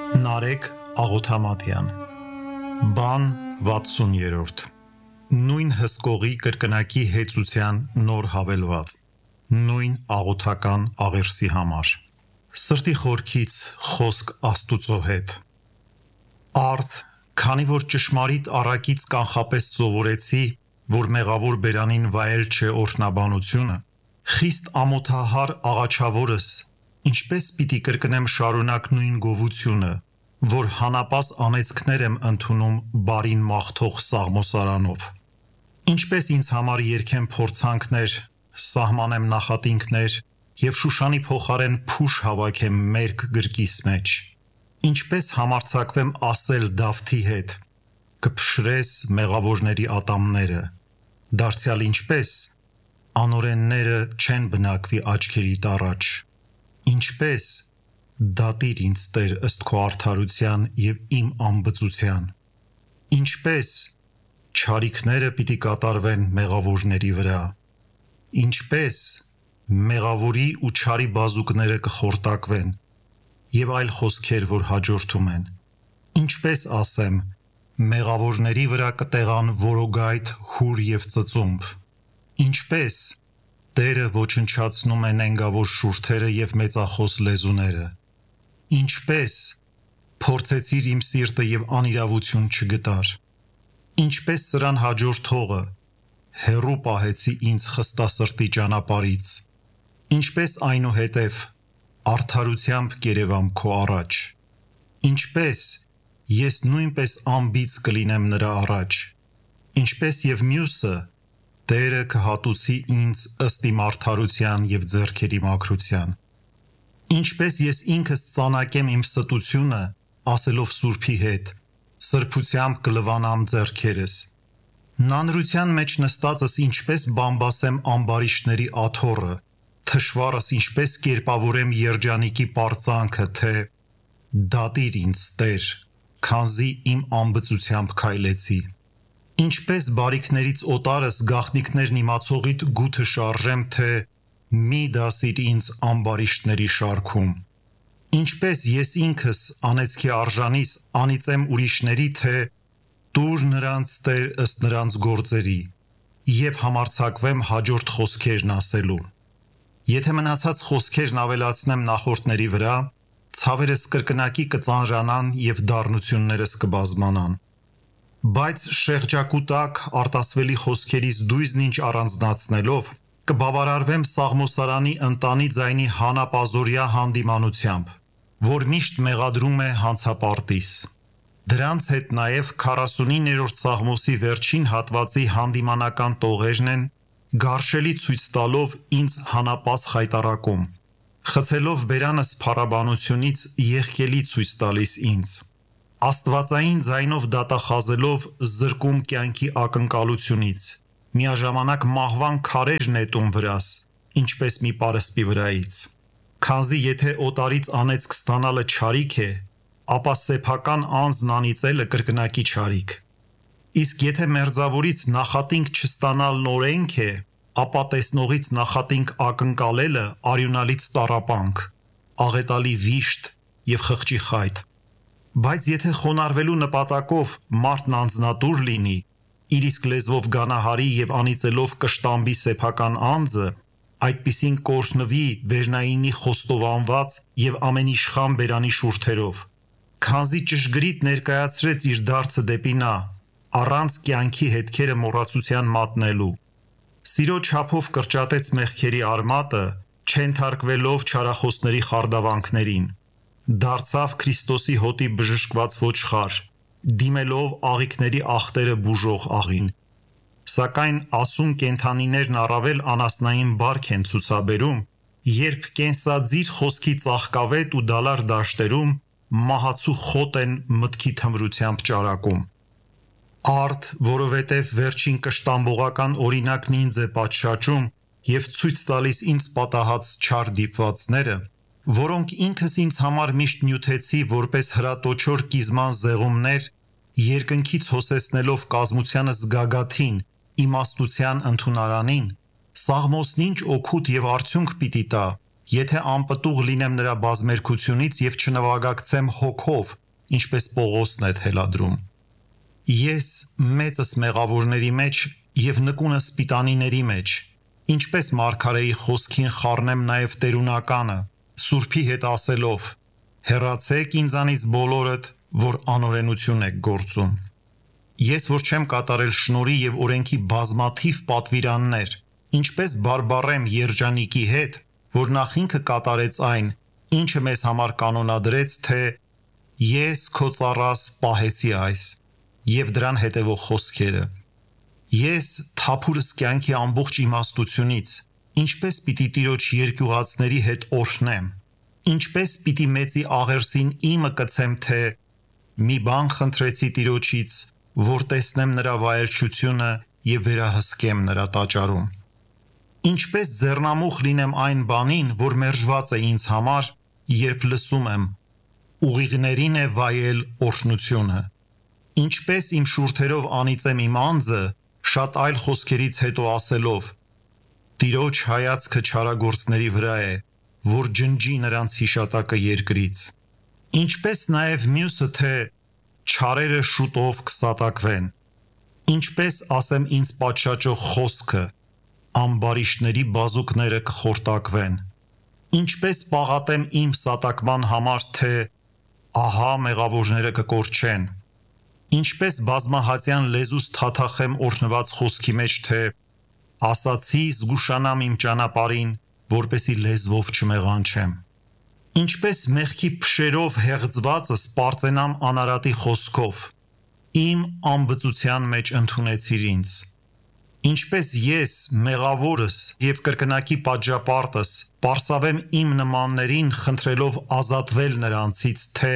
Նարեկ Աղոթամատյան Բան 60-րդ Նույն հսկողի կրկնակի հեծության նոր հավելված Նույն աղոթական աղերսի համար Սրտի խորքից խոսք Աստուծո հետ Արդ, քանի որ ճշմարիտ առակից կանխապես սովորեցի, որ մեղավոր բերանին վայել չէ օրհնաբանությունը, խիստ ամոթահար աղաչավորս, ինչպես պիտի կրկնեմ շարունակ նույն գովությունը, որ հանապաս անեծքներ եմ ընդունում բարին մաղթող Սաղմոսարանով, ինչպես ինձ համար երգեմ փորձանքներ, սահմանեմ նախատինքներ և Շուշանի փոխարեն փուշ հավաքեմ մերկ գրկիս մեջ, ինչպես համարձակվեմ ասել Դավթի հետ, կփշրես մեղավորների ատամները, դարձյալ ինչպես անօրենները չեն բնակվի աչքերիդ առաջ, ինչպես դատիր ինձ Տեր ըստ քո արդարության և իմ անբծության, ինչպես չարիքները պիտի կատարվեն մեղավորների վրա, ինչպես մեղավորի ու չարի բազուկները կխորտակվեն և այլ խոսքեր, որ հաջորդում են, ինչպես ասեմ, մեղավորների վրա կտեղան որոգայթ, հուր և ծծումբ, ինչպես Տերը ոչնչացնում է նենգավոր շուրթերը և մեծախոս լեզուները, ինչպես փորձեցիր իմ սիրտը և անիրավություն չգտար, ինչպես սրան հաջորդողը հեռու պահեցի ինձ խստասրտի ճանապարհից, ինչպես այնուհետև արդարությամբ կերևամ քո առաջ, ինչպես ես նույնպես անբիծ կլինեմ նրա առաջ, ինչպես և մյուսը Տերը կհատուցի ինձ ըստ իմ արդարության և ձեռքերի մաքրության, ինչպես ես ինքս ծանակեմ իմ ստությունը, ասելով Սուրբի հետ, սրբությամբ կլվանամ ձեռքերս, նանրության մեջ նստածս ինչպես բամբասեմ ամբարիշտների աթոռը, թշվառս ինչպես կերպավորեմ երջանիկի պարծանքը, թե դատիր ինձ Տեր, քանզի իմ անբծությամբ քայլեցի, ինչպես բարիքներից օտարս գաղտնիքներն իմացողիդ գութը շարժեմ, թե մի դասիր ինձ ամբարիշտների շարքում, ինչպես ես ինքս անեծքի արժանիս անիծեմ ուրիշների, թե տուր նրանց Տեր ըստ նրանց գործերի և համարձակվեմ հաջորդ խոսքերն ասելու, եթե մնացած խոսքերն ավելացնեմ նախորդների վրա, ցավերս կրկնակի կծանրանան և դառնություններս կբազմանան, բայց շեղջակուտակ արտասվելի խոսքերից դույզն ինչ առանձնացնելով, կբավարարվեմ Սաղմոսարանի ընտանի ձայնի հանապազօրյա հանդիմանությամբ, որ միշտ մեղադրում է հանցապարտիս, դրանց հետ նաև 49-րդ Սաղմոսի վերջին հատվածի հանդիմանական տողերն են, գարշելի ցույց տալով ինձ հանապազ խայտառակում, խցելով բերանս փառաբանությունից եղկելի ցույց տալիս ինձ, աստվածային ձայնով դատախազելով զրկում կյանքի ակնկալությունից, միաժամանակ մահվան քարեր նետում վրաս, ինչպես մի պարսպի վրայից, քանզի եթե օտարից անեծք ստանալը չարիք է, ապա սեփական անձն անիծելը կրկնակի չարիք, իսկ եթե մերձավորից նախատինք չստանալն օրենք է, ապա տեսնողից նախատինք ակնկալելը արյունալից տառապանք, աղետալի վիշտ և խղճի խայտ, բայց եթե խոնարհվելու նպատակով մարդն անձնատուր լինի, իր իսկ լեզվով գանահարի և անիծելով կշտամբի սեփական անձը, այդպիսին կօրհնվի վերնայինի խոստովանված և ամենիշխան բերանի շուրթերով, քանզի ճշգրիտ ներկայացրեց իր դարձը դեպի նա, առանց կյանքի հետքերը մոռացության մատնելու, սիրո չափով կրճատեց մեղքերի արմատը, չենթարկվելով չարախոսների խարդավանքներին, դարձավ Քրիստոսի հոտի բժշկված ոչխար, դիմելով աղիքների աղտերը բուժող աղին, սակայն ասուն կենդանիներն առավել անասնային բարք են ցուցաբերում, երբ կենսաձիր խոսքի ծաղկավետ ու դալար դաշտերում մահացու խոտ են մտքի թմրությամբ ճարակում, արդ, որովհետև վերջին կշտամբողական օրինակն ինձ է պատշաճում և ցույց տալիս ինձ պատահած չար դիպվածները, որոնք ինքս ինձ համար միշտ նյութեցի որպես հրատոչոր կիզման զեղումներ, երկնքից հոսեցնելով կազմությանս գագաթին, իմաստության ընդունարանին, Սաղմոսն ինչ օգուտ և արդյունք պիտի տա, Եթե անպտուղ լինեմ նրա բազմերգությունից եւ չնվագակցեմ հոգով, ինչպես Պողոսն է թելադրում։ Ես մեծս մեղավորների մեջ եւ նկունը սպիտանիների մեջ, ինչպես Մարգարեի խոսքին խառնեմ նաեւ տերունականը, Սուրբի հետ ասելով. հեռացեք ինձանից բոլորդ, որ անօրենություն եք գործում։ Ես որ չեմ կատարել շնորհի եւ օրենքի բազմաթիվ պատվիրաններ, ինչպես բարբառեմ երջանիկի հետ, որ նախ ինքը կատարեց այն, ինչը մեզ համար կանոնադրեց, թե ես քո ծառաս պահեցի այս, եւ դրան հետևող խոսքերը։ Ես թափուրս կյանքի ամբողջ իմաստությունից, ինչպես պիտի տիրոջ երկյուղածների հետ օրհնեմ, ինչպես պիտի մեծի աղերսին իմը կցեմ, թե մի բան խնդրեցի տիրոջից, որ տեսնեմ նրա վայելչությունը եւ վերահսկեմ նրա տաճարում։ Ինչպես ձեռնամուխ լինեմ այն բանին, որ մերժված է ինձ համար, երբ լսում եմ. ուղիղներին է վայել օրհնությունը։ Ինչպես իմ շուրթերով անիծեմ իմ անձը, շատ այլ խոսքերից հետո ասելով. Տիրոջ հայացքը չարագործների վրա է, որ ջնջի նրանց հիշատակը երկրից։ Ինչպես նաև մյուսը, թե չարերը շուտով կսատակվեն։ Ինչպես ասեմ ինձ պատշաճող խոսքը, ամբարիշտների բազուկները կխորտակվեն։ Ինչպես պաղատեմ իմ սատակման համար, թե ահա մեղավորները կկորչեն։ Ինչպես բազմահատյան լեզուս թաթախեմ օրհնված խոսքի մեջ, թե ասացի զգուշանամ իմ ճանապարհին, որպեսի լեզվով չմեղանչեմ։ Ինչպես մեղքի փշերով հեղձվածս պարծենամ անարատի խոսքով, իմ անբծության մեջ ընդունեցիր ինձ։ Ինչպես ես մեղավորս եւ կրկնակի պատժապարտս պարսավեմ իմ նմաններին խնդրելով ազատվել նրանցից, թե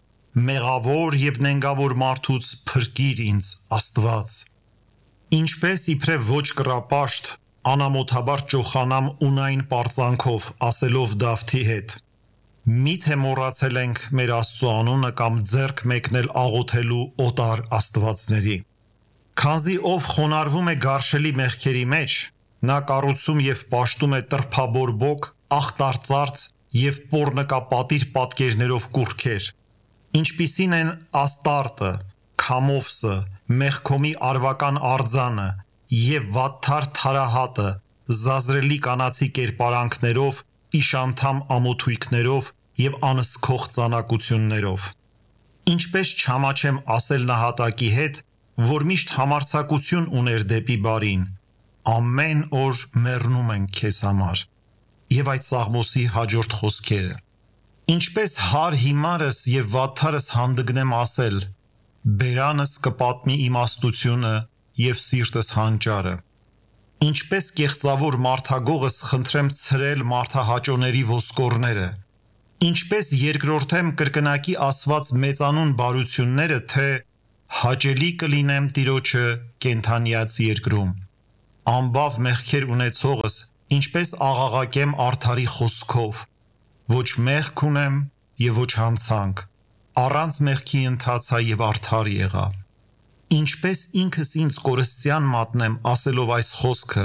մեղավոր եւ նենգավոր մարդուց փրկիր ինձ Աստված։ Ինչպես իբրև ոչ կռապաշտ անամոթաբար ճոխանամ ունայն պարծանքով, ասելով Դավթի հետ. Միթե մոռացել ենք մեր Աստծո անունը կամ ձեռք մեկնել աղոթելու օտար աստվածների։ Քանզի ով խոնարհվում է գարշելի մեղքերի մեջ, նա կառուցում եւ պաշտում է տրփաբորբոք, ախտարծարծ եւ պոռնկապատիր պատկերներով կուռքեր, ինչպիսին են Աստարտը, Քամովսը, Մեղքոմի արվական արձանը եւ վատթար թարահատը, զազրելի կանացի կերպարանքներով, իշանդամ ամոթույքներով եւ անսքող ծանակություններով։ Ինչպես չամաչեմ ասել նահատակի հետ, որ միշտ համարձակություն ուներ դեպի բարին, ամեն օր մեռնում ենք քեզ համար։ Եվ այդ Սաղմոսի հաջորդ խոսքերը. Ինչպես հար հիմարս եւ վատթարս հանդգնեմ ասել, բերանս կպատնի իմաստությունը եւ սիրտս հանճարը։ Ինչպես կեղծավոր մարդագողս խնդրեմ ցրել մարդահաճոների ոսկորները, ինչպես երկրորդեմ կրկնակի ասված մեծանուն բարությունները, թե հաճելի կլինեմ Տիրոջը կենթանիած երկրում։ Ամբավ մեղքեր ունեցողս, ինչպես աղաղակեմ արդարի խոսքով, ոչ մեղք ունեմ եւ ոչ հանցանք, առանց մեղքի ընթացա եւ արդար եղա։ Ինչպես ինքս ինձ կորստյան մատնեմ ասելով այս խոսքը.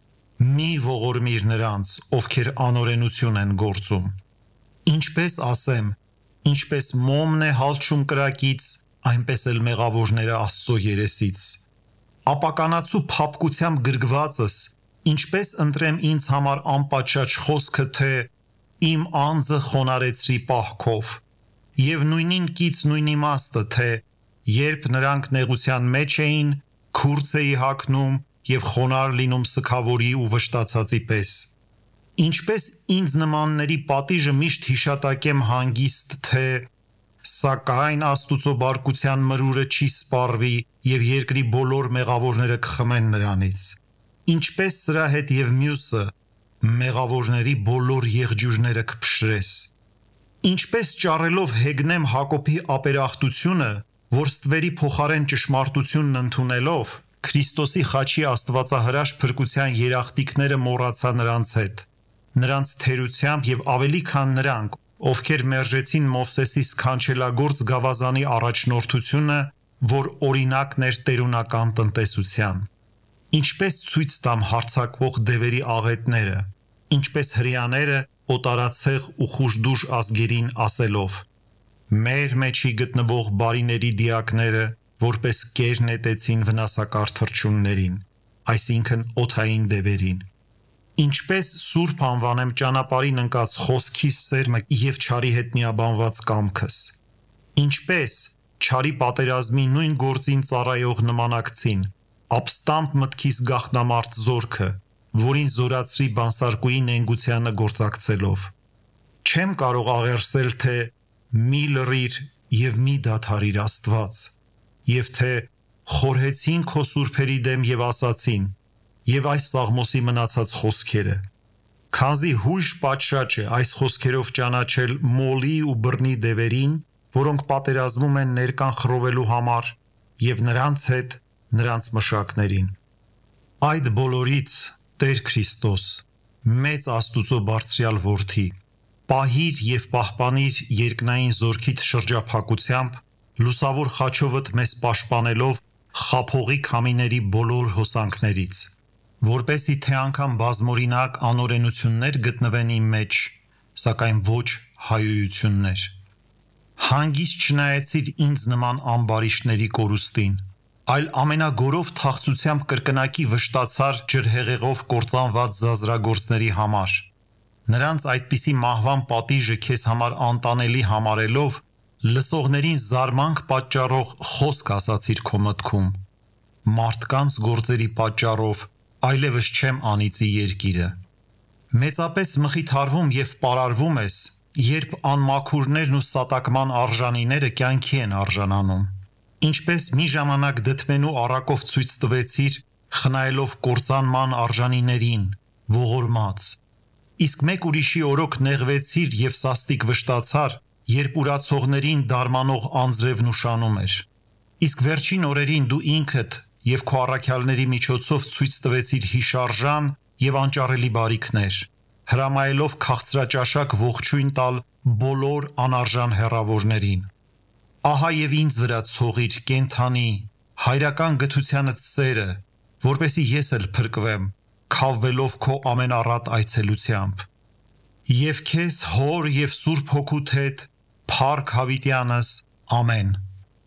մի ողորմիր նրանց, ովքեր անօրենություն են գործում։ Ինչպես ասեմ, ինչպես մոմն է հալչում կրակից, այնպես էլ մեղավորները Աստծո երեսից։ Ապականացու փափկությամբ գրգվածս, ինչպես ընտրեմ ինձ համար անպատշաճ խոսքը, թե իմ անձը խոնարեցրի պահքով, եւ նույնին կից նույն իմաստը, թե երբ նրանք նեղության մեջ էին, քուրց էի հագնում եւ խոնար լինում սքավորի ու վշտացածի պես։ Ինչպես ինձ նմանների պատիժը միշտ հիշատակեմ հանգիստ, թե սակայն Աստուծո բարկության մրուրը չի սպառվի եւ երկրի բոլոր մեղավորները կխմեն նրանից։ Ինչպես սրա հետ եւ մյուսը մեղավորների բոլոր եղջյուրները կփշրես։ Ինչպես ճառելով հեգնեմ Հակոբի ապերախտությունը, որ ստվերի փոխարեն ճշմարտությունն ընդունելով, Քրիստոսի խաչի աստվածահրաշ փրկության երախտիկները մոռացա նրանց հետ, նրանց թերությամբ եւ ավելի քան նրանք, ովքեր մերժեցին Մովսեսի սքանչելագործ գավազանի առաջնորդությունը, որ օրինակն էր տերունական տնտեսության։ Ինչպես ցույց տամ հարձակվող դևերի աղետները, ինչպես հрьяաները, օտարացեղ ու խուժդուժ ազգերին ասելով. մեր մեջի գտնվող բարիների դիակները որպես կեր նետեցին վնասակար թռչուններին, այսինքն օդային դևերին։ Ինչպես սուրբ անվանեմ ճանապարհին ընկած խոսքիս սերմը եւ չարի հետ միաբանված կամքս։ Ինչպես չարի պատերազմի նույն գործին ծառայող նմանակցին, ապստամբ մտքիս գաղտնամարտ զորքը, որին զորացրի բանսարկուի նենգությանը գործակցելով։ Չեմ կարող աղերսել, թե մի լռիր եւ մի դադարիր Աստված, եւ թե խորհեցին քո սուրբերի դեմ եւ ասացին, եւ այս Սաղմոսի մնացած խոսքերը։ Քանզի հույժ պատշաճ է այս խոսքերով ճանաչել մոլի ու բռնի դևերին, որոնք պատերազմում են ներկան խռովելու համար, եւ նրանց հետ նրանց մշակներին։ Այդ բոլորից Տեր Քրիստոս, մեծ Աստուծո բարձրյալ որդի, պահիր եւ պահպանիր երկնային զորքիդ շրջափակությամբ, լուսավոր խաչովդ մեզ պաշտպանելով խափողի քամիների բոլոր հոսանքներից, որպեսի թե անգամ բազմօրինակ անօրենություններ գտնվեն իմ մեջ, սակայն ոչ հայոյություններ։ Հանգիստ չնայեցիր ինձ նման ամբարիշտների կորուստին, այլ ամենագորով թախծությամբ կրկնակի վշտացար ջրհեղեղով կործանված զազրագործների համար։ Նրանց այդպիսի մահվան պատիժը քեզ համար անտանելի համարելով, լսողներին զարմանք պատճառող խոսք ասացիր քո մտքում. մարդկանց գործերի պատճառով այլևս չեմ անիծի երկիրը։ Մեծապես մխիթարվում եւ պարարվում ես, երբ անմաքուրներն ու սատակման արժանիները կյանքի են արժանանում։ Ինչպես մի ժամանակ դդմենու առակով ցույց տվեցիր, խնայելով կործանման արժանիներին, ողորմած։ Իսկ մեկ ուրիշի օրոք նեղվեցիր եւ սաստիկ վշտացար, երբ ուրացողներին դարմանող անձրևն ուշանում էր։ Իսկ վերջին օրերին դու ինքդ եւ քո առաքյալների միջոցով ցույց տվեցիր հիշարժան եւ անճարելի բարիքներ, հրամայելով քաղցրաճաշակ ողջույն տալ բոլոր անարժան հեռավորներին։ Ահա եւ ինձ վրա ցողիր կենթանի, հայրական գթությանդ սերը, որպեսի ես էլ փրկվեմ, քավվելով քո ամենառատ այցելությամբ։ Եվ քեզ հոր եւ Սուրբ Հոգուդ հետ, Փառք Հավիտյանս, ամեն։